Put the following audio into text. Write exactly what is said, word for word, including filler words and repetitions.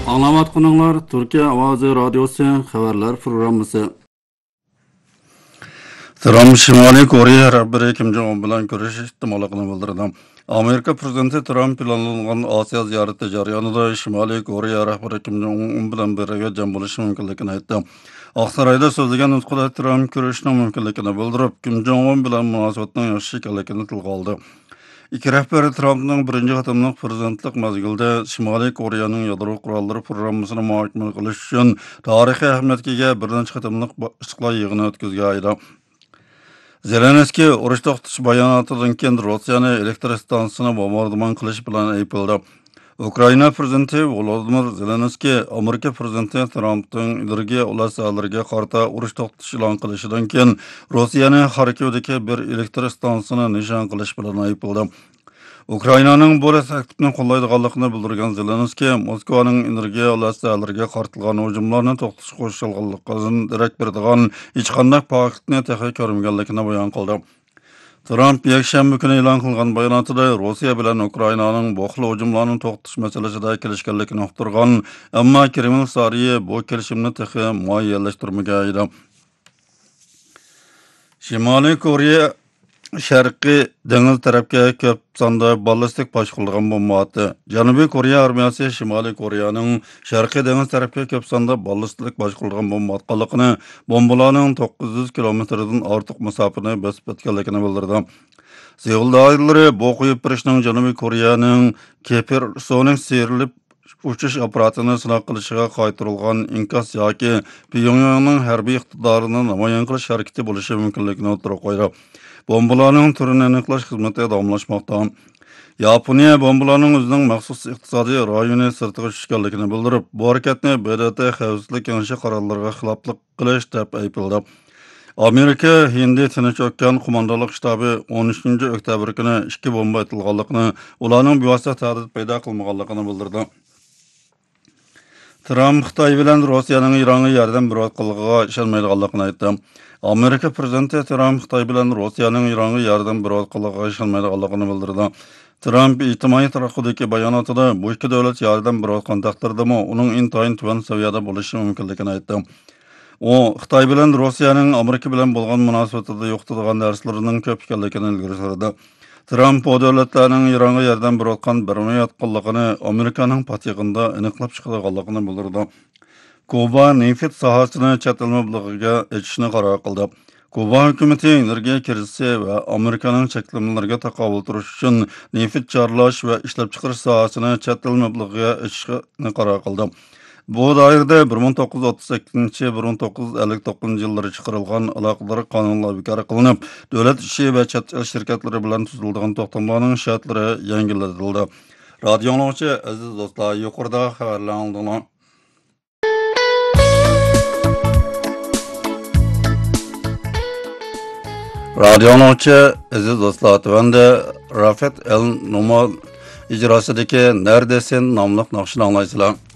Anlavatqınlar Türkiye Avazı Radyosu xabarlar programması. Trump Şimali Koreya rahbari Kim Jong-un bilan ko'rishish ehtimolligini bildirdi. Amerika prezidenti Trump planlangan Osiyo ziyarati jarayonida Şimali Koreya rahbari Kim Jong-un bilan birga jam bo'lishi mumkinligini aytdi. Oqsaroyda so'zlagan nutqida Trump ko'rishishning mumkinligini bildirib, Kim Jong-un bilan munosabatning yaxshi ekanligini tilga oldi. İki rəhbəri Trump'ın birinci qatımlıq prezidentlik mezgildə Şimali Koreyanın yadro quralları programmasını muhakimə qilish üçün tarixi əhəmiyyətə ega bir neçə qatımlıq istiqlal yığını ötküzgəydi. Zelenskiy urush to'xtatish bayonotidan keyin Rossiyani elektr stansiyasini bombardimon qilish bilan aybladi. Ukraina prezidenti Volodymyr Zelenskiy Amerika prezidenti Trump'ın ilgirgi ulasalariga qarta urush to'xtatish e'lon qilishidan keyin Rossiyani Xarkovdagi bir elektr stansiyasini nishon qilish bilan aybladi. Ukrainaning bu taklifni qo'llaydiganligini bildirgan Zelenskiy Moskvaning energiya ulasalariga qartilgan hujumlarni to'xtatish qo'shilganligidan darak beradigan hech qanday faktni taxi ko'rmaganligini bayon qildi. Trump yakshanba kuni e'lon qilgan bayonotida Rossiya bilan Ukrainaning bu xil hujumlarni to'xtatish masalasida kelishganligini uqtirgan, ammo Kreml sariyi bu kelishimni taxi muayyanlashtirmagan edi. Shimoliy Koreya Sharqiy dengiz tarafga ko'p sonda ballistik boshqarilgan bomba atdi. Janubiy Koreya armiyasi Shimoliy Koreyaning Sharqiy dengiz tarafga ko'p sonda ballistik boshqarilgan bomba atganligini, bombalarning to'qqiz yuz kilometrdan ortiq masofani bosib o'tganligini bildirdi. Seul doiralari bu qo'yib berishning Janubiy Koreyaning Kepersoning serilib uchish apparatini sinov qilishiga qaytarilgan inkas yoki Pyongyangning harbiy iqtidorini namoyon qilish harakati bo'lishi mumkinligini o'tirib qo'ydi. Bombalarning turini aniqlash xizmati davomlashmoqda. Yaponiya bombalarning o'zining maxsus iqtisodiy rayoni sirtiga tushganligini bildirib, bu harakatni B D T xavfsizlik kengashi qarorlariga xiloflik qilish deb aybladi. Amerika Hindi Tinch okean qo'mondonlik shtabi o'n uchinchi oktyabr kuni ikki bomba atilganligini, ularning bevosita ta'did paydo qilmaganligini bildirdi. Trump Xitoy bilan Rossiyaning Ironga yordam berayotganligiga ishonmaydiganligini aytdi. Amerika prezidenti Trump Xitoy bilan Rossiyaning Ironga yordam berayotganligiga ishonmaydiganligini bildirdi. Trump ijtimoiy taraqqiyotdagi bayonotida bu ikki davlat yordam berayotgan taqdirdami uning intayin tuvan saviyada bo'lishi mumkinligini aytdi. U Xitoy bilan Rossiyaning Amerika bilan bo'lgan munosabatida yo'qotadigan narsalarning ko'p ekanligini ilgari surdi. Trump bu davlatlarning Ironga yordam berayotgan bermayotganligini Amerikaning patig'inda aniqlab chiqadiganligini bildirdi. Kuba neft sohasini chet el mablag'iga echishni qaror qildi. Kuba hukumati energiya krizisi va Amerikaning cheklamalarga taqobil turish uchun neft chorlash va ishlab chiqarish sohasini chet el mablag'iga echishni qaror qildi. Bu doirada bir ming to'qqiz yuz o'ttiz sakkizinchi - bir ming to'qqiz yuz ellik to'qqizinchi yillarda chiqarilgan aloqador qonunlar bekor qilinib, davlat ishi va chet el shirkatlari bilan tuzilgan to'xtamlarning shartlari yangilatildi. Radio anglag'uchi aziz do'stlar, yuqorida xabarlar Radio anglag'uchi aziz do'stlar, tuvanda Rafet El Numal ijrosidagi Neredesin nomli naqshni anglaysizlar.